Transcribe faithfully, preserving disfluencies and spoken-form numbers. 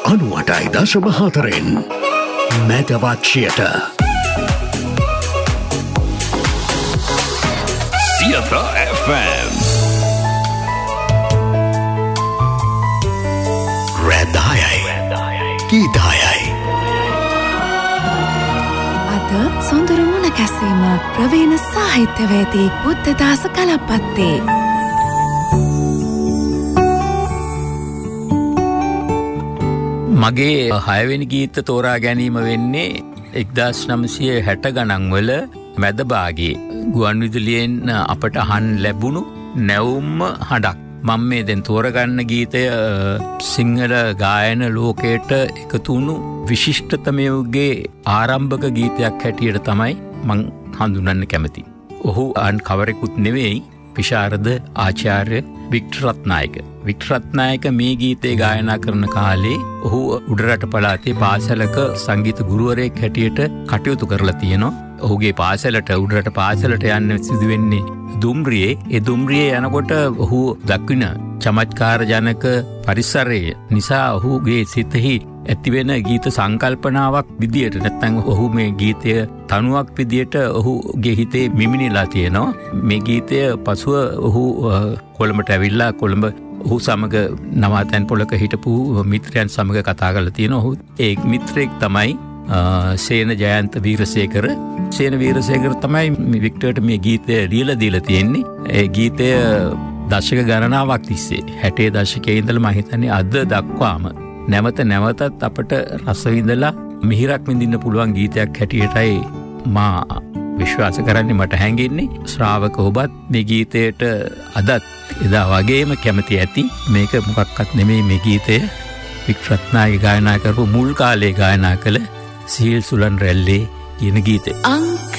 අනුවටයි දශම හතරෙන් මැදවක්ෂයට Siyatha F M රැදායයි ගීතායයි අද සොඳුරු මුණ කැසීම ප්‍රවීණ සාහිත්‍යවේදී බුද්ධදාස කලප්පත්තේ මගේ හයවෙනි ගීත තෝරා ගැනීම වෙන්නේ එක්දාස් නවසිය හැට ගණන් වල මැද භාගයේ ගුවන්විදුලියෙන් අපට අහන්න ලැබුණු නැවුම්ම හඬක්. මම මේ දැන් තෝරගන්න ගීතය සිංහල ගායන ලෝකයට එකතු වුණු විශිෂ්ටතමයේ ආරම්භක ගීතයක් හැටියට තමයි මං හඳුනන්න කැමති. ඔහු අන් කවරෙකුත් නෙවෙයි විශාරද ආචාර්ය වික්ටර් රත්නායක. වික්ටර් රත්නායක මේ ගීතේ ගායනා කරන කාලේ ඔහු උඩරට පළාතේ පාසලක සංගීත ගුරුවරයෙක් හැටියට කටයුතු කරලා තියෙනවා. ඔහුගේ පාසලට උඩරට පාසලට යන්න සිදු වෙන්නේ දුම්රියේ. ඒ දුම්රියේ යනකොට ඔහු දක්වින චමත්කාර ජනක පරිසරය නිසා ඔහුගේ සිතෙහි ඇතිවෙන ගීත සංකල්පනාවක් විදියට නැත්නම් ඔහු මේ ගීතය තනුවක් විදියට ඔහුගේ හිතේ මිමිනිලා තියෙනවා. මේ ගීතය පසුව ඔහු කොළඹට ඇවිල්ලා කොළඹ ඔහු සමග නවාතැන් පොලක හිටපු මිත්‍රයන් සමග කතා කරලා තියෙනවා. ඔහු ඒ මිත්‍රයෙක් තමයි සේන ජයන්ත වීරසේකර. සේන වීරසේකර තමයි වික්ටර්ට මේ ගීතය ලියලා දීලා තියෙන්නේ. ඒ ගීතය දශක ගණනාවක් තිස්සේ හැටේ දශකයේ ඉඳලා මම හිතන්නේ අද දක්වාම නැවත නැවතත් අපට රස විඳලා මිහිරක් විඳින්න පුළුවන් ගීතයක් හැටියටයි මා විශ්වාස කරන්නේ. මට හැඟෙන්නේ ශ්‍රාවක ඔබත් මේ ගීතයට අදත් එදා වගේම කැමති ඇති. මේක මොකක්වත් නෙමෙයි මේ ගීතය වික්ටර් රත්නායක ගායනා කරපු මුල් කාලේ ගායනා කළ සීල් සුලන් රැල්ලේ කියන ගීතය.